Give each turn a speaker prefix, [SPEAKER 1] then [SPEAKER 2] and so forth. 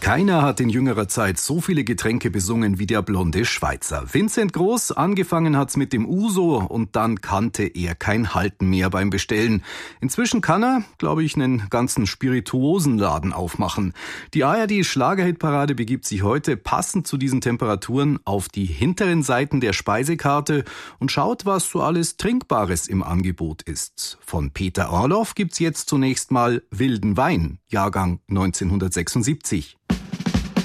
[SPEAKER 1] Keiner hat in jüngerer Zeit so viele Getränke besungen wie der blonde Schweizer. Vincent Groß, angefangen hat's mit dem Uso und dann kannte er kein Halten mehr beim Bestellen. Inzwischen kann er, glaube ich, einen ganzen Spirituosenladen aufmachen. Die ARD-Schlagerhitparade begibt sich heute passend zu diesen Temperaturen auf die hinteren Seiten der Speisekarte und schaut, was so alles Trinkbares im Angebot ist. Von Peter Orloff gibt's jetzt zunächst mal wilden Wein, Jahrgang 1976.